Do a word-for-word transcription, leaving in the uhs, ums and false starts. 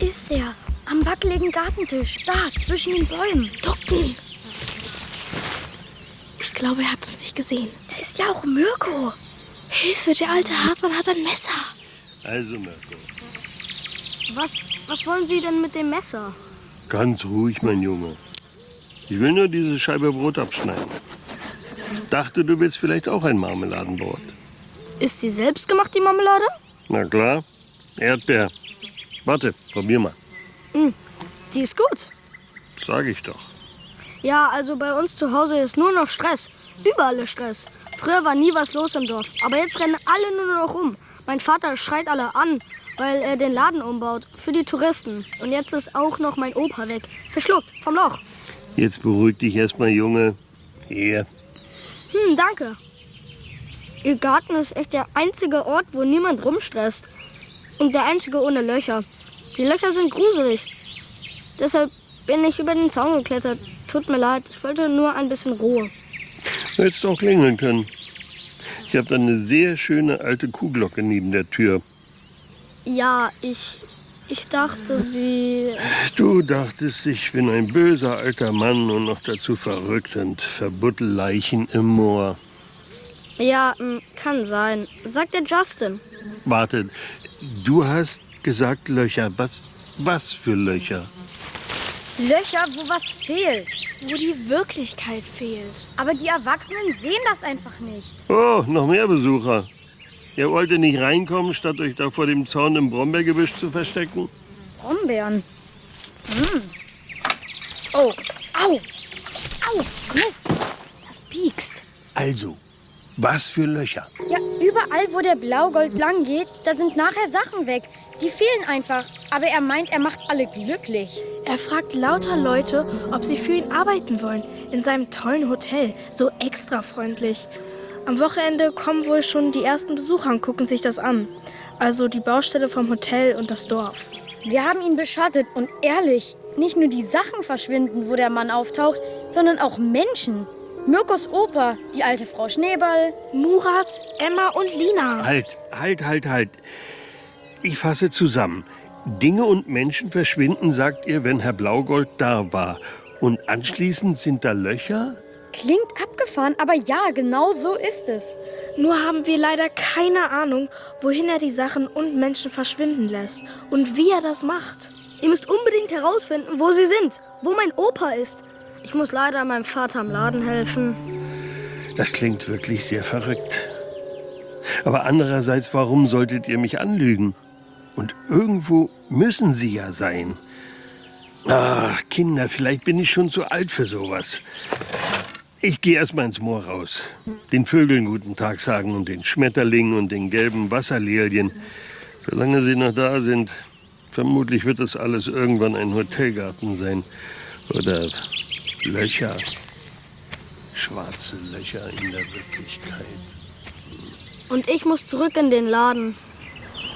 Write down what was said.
ist er. Am wackeligen Gartentisch. Da, zwischen den Bäumen. Ducken. Ich glaube, er hat uns nicht gesehen. Da ist ja auch Mirko. Hilfe, der alte Hartmann hat ein Messer. Also, Mirko. Was, was wollen Sie denn mit dem Messer? Ganz ruhig, mein Junge. Ich will nur diese Scheibe Brot abschneiden. Dachte, du willst vielleicht auch ein Marmeladenbrot. Ist sie selbst gemacht, die Marmelade? Na klar. Erdbeer. Warte, probier mal. Mm, die ist gut. Sag ich doch. Ja, also bei uns zu Hause ist nur noch Stress. Überall ist Stress. Früher war nie was los im Dorf. Aber jetzt rennen alle nur noch rum. Mein Vater schreit alle an, weil er den Laden umbaut. Für die Touristen. Und jetzt ist auch noch mein Opa weg. Verschluckt vom Loch. Jetzt beruhig dich erstmal, Junge. Hier. Hm, danke. Ihr Garten ist echt der einzige Ort, wo niemand rumstresst. Und der einzige ohne Löcher. Die Löcher sind gruselig. Deshalb bin ich über den Zaun geklettert. Tut mir leid, ich wollte nur ein bisschen Ruhe. Du hättest auch klingeln können. Ich habe da eine sehr schöne alte Kuhglocke neben der Tür. Ja, ich... Ich dachte, Sie... Du dachtest, ich bin ein böser alter Mann und noch dazu verrückt und verbuddel Leichen im Moor. Ja, kann sein. Sagt der Justin. Warte, du hast gesagt Löcher. Was, was für Löcher? Löcher, wo was fehlt. Wo die Wirklichkeit fehlt. Aber die Erwachsenen sehen das einfach nicht. Oh, noch mehr Besucher. Ihr wollt nicht reinkommen, statt euch da vor dem Zaun im Brombeergebüsch zu verstecken? Brombeeren? Hm. Oh, au, au, Mist, das piekst. Also, was für Löcher? Ja, überall, wo der Blaugold lang geht, da sind nachher Sachen weg. Die fehlen einfach. Aber er meint, er macht alle glücklich. Er fragt lauter Leute, ob sie für ihn arbeiten wollen. In seinem tollen Hotel. So extra freundlich. Am Wochenende kommen wohl schon die ersten Besucher und gucken sich das an. Also die Baustelle vom Hotel und das Dorf. Wir haben ihn beschattet und ehrlich, nicht nur die Sachen verschwinden, wo der Mann auftaucht, sondern auch Menschen. Mirkos Opa, die alte Frau Schneeball, Murat, Emma und Lina. Halt, halt, halt, halt. Ich fasse zusammen. Dinge und Menschen verschwinden, sagt ihr, wenn Herr Blaugold da war. Und anschließend sind da Löcher? Klingt abgefahren, aber ja, genau so ist es. Nur haben wir leider keine Ahnung, wohin er die Sachen und Menschen verschwinden lässt und wie er das macht. Ihr müsst unbedingt herausfinden, wo sie sind, wo mein Opa ist. Ich muss leider meinem Vater am Laden helfen. Das klingt wirklich sehr verrückt. Aber andererseits, warum solltet ihr mich anlügen? Und irgendwo müssen sie ja sein. Ach, Kinder, vielleicht bin ich schon zu alt für sowas. Ich gehe erst mal ins Moor raus. Den Vögeln guten Tag sagen und den Schmetterlingen und den gelben Wasserlilien. Solange sie noch da sind, vermutlich wird das alles irgendwann ein Hotelgarten sein. Oder Löcher. Schwarze Löcher in der Wirklichkeit. Und ich muss zurück in den Laden.